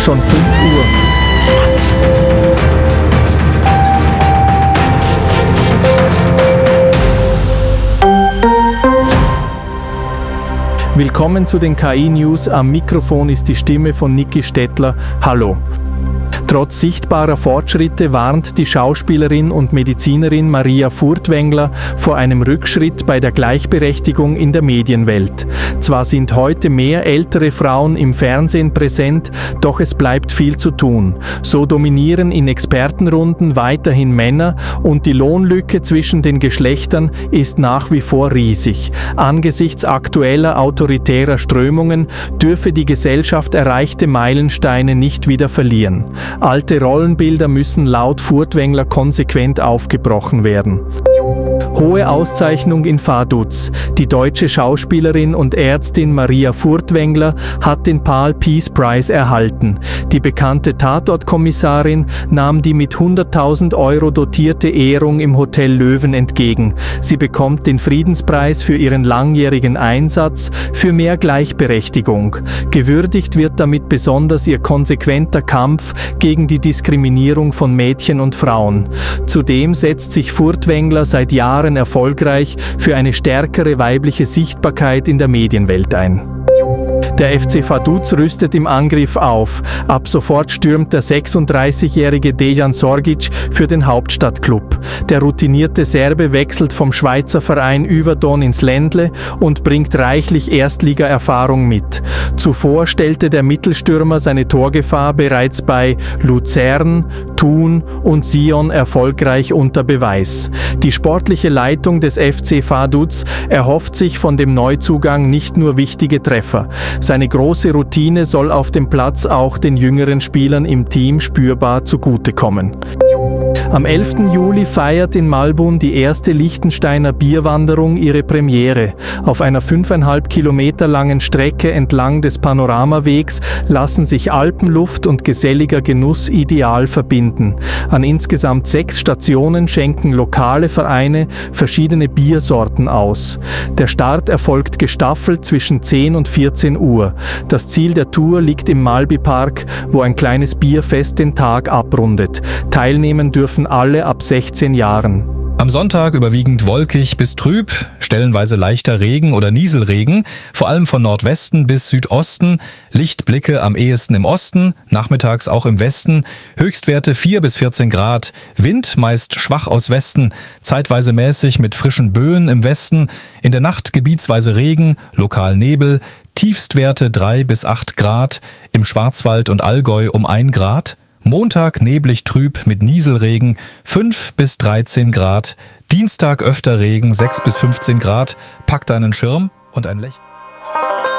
schon 5 Uhr. Willkommen zu den KI-News. Am Mikrofon ist die Stimme von Niki Stettler. Hallo. Trotz sichtbarer Fortschritte warnt die Schauspielerin und Medizinerin Maria Furtwängler vor einem Rückschritt bei der Gleichberechtigung in der Medienwelt. Zwar sind heute mehr ältere Frauen im Fernsehen präsent, doch es bleibt viel zu tun. So dominieren in Expertenrunden weiterhin Männer und die Lohnlücke zwischen den Geschlechtern ist nach wie vor riesig. Angesichts aktueller autoritärer Strömungen dürfe die Gesellschaft erreichte Meilensteine nicht wieder verlieren. Alte Rollenbilder müssen laut Furtwängler konsequent aufgebrochen werden. Hohe Auszeichnung in Vaduz. Die deutsche Schauspielerin und Ärztin Maria Furtwängler hat den Paul Peace Prize erhalten. Die bekannte Tatortkommissarin nahm die mit 100.000 € dotierte Ehrung im Hotel Löwen entgegen. Sie bekommt den Friedenspreis für ihren langjährigen Einsatz für mehr Gleichberechtigung. Gewürdigt wird damit besonders ihr konsequenter Kampf gegen die Diskriminierung von Mädchen und Frauen. Zudem setzt sich Furtwängler seit Jahren erfolgreich für eine stärkere weibliche Sichtbarkeit in der Medienwelt ein. Der FC Vaduz rüstet im Angriff auf. Ab sofort stürmt der 36-jährige Dejan Sorgic für den Hauptstadtklub. Der routinierte Serbe wechselt vom Schweizer Verein Yverdon ins Ländle und bringt reichlich Erstliga-Erfahrung mit. Zuvor stellte der Mittelstürmer seine Torgefahr bereits bei Luzern, Thun und Sion erfolgreich unter Beweis. Die sportliche Leitung des FC Vaduz erhofft sich von dem Neuzugang nicht nur wichtige Treffer. Seine große Routine soll auf dem Platz auch den jüngeren Spielern im Team spürbar zugutekommen. Am 11. Juli feiert in Malbun die erste Liechtensteiner Bierwanderung ihre Premiere. Auf einer 5,5 Kilometer langen Strecke entlang des Panoramawegs lassen sich Alpenluft und geselliger Genuss ideal verbinden. An insgesamt 6 Stationen schenken lokale Vereine verschiedene Biersorten aus. Der Start erfolgt gestaffelt zwischen 10 und 14 Uhr. Das Ziel der Tour liegt im Malbi-Park, wo ein kleines Bierfest den Tag abrundet. Teilnehmen dürfen alle ab 16 Jahren. Am Sonntag überwiegend wolkig bis trüb, stellenweise leichter Regen oder Nieselregen, vor allem von Nordwesten bis Südosten, Lichtblicke am ehesten im Osten, nachmittags auch im Westen, Höchstwerte 4 bis 14 Grad, Wind meist schwach aus Westen, zeitweise mäßig mit frischen Böen im Westen, in der Nacht gebietsweise Regen, lokal Nebel, Tiefstwerte 3 bis 8 Grad, im Schwarzwald und Allgäu um 1 Grad, Montag neblig trüb mit Nieselregen 5 bis 13 Grad. Dienstag öfter Regen 6 bis 15 Grad. Pack deinen Schirm und ein Lächeln.